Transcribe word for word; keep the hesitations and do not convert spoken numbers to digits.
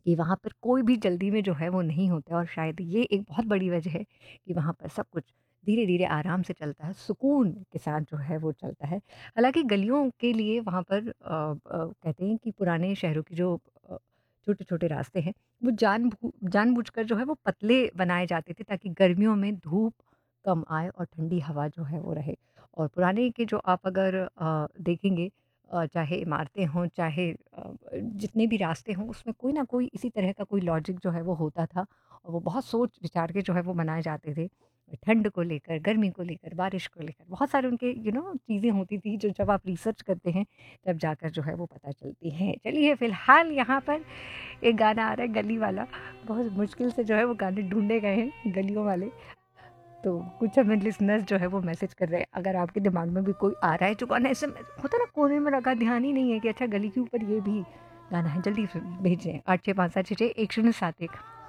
कि वहाँ पर कोई भी जल्दी में जो है वो नहीं होता है, और शायद ये एक बहुत बड़ी वजह है कि वहाँ पर सब कुछ धीरे-धीरे आराम से चलता है, सुकून के साथ जो है वो चलता है। हालाँकि गलियों के लिए वहाँ पर अ अ, कहते हैं कि पुराने शहरों के जो अ, छोटे-छोटे रास्ते हैं, वो जानबू जानबूझकर जो है वो पतले बनाए जाते थे, ताकि गर्मियों में धूप कम आए और ठंडी हवा जो है वो रहे। और पुराने के जो आप अगर अ, देखेंगे, अ, चाहे इमारतें हों, चाहे अ, जितने भी रास्ते हों, उसमें कोई ना कोई इसी तरह का कोई लॉजिक जो है वो होता था, और वो बहुत सोच विचार के जो है वो बनाए जाते थे। ठंड को लेकर, गर्मी को लेकर, बारिश को लेकर बहुत सारे उनके यू नो चीज़ें होती थी, जो जब आप रिसर्च करते हैं तब जाकर जो है वो पता चलती हैं। चलिए फ़िलहाल यहाँ पर एक गाना आ रहा है गली वाला, बहुत मुश्किल से जो है वो गाने ढूँढे गए हैं गलियों वाले। तो कुछ हमें लिसनर्स जो है वो मैसेज कर रहे हैं, अगर आपके दिमाग में भी कोई आ रहा है जो गाना ऐसे में होता है ना, कोने में रखा, ध्यान ही नहीं है कि अच्छा गली के ऊपर ये भी गाना है, जल्दी से भेजें आठ छः पाँच सात छः छः एक शून्य सात एक।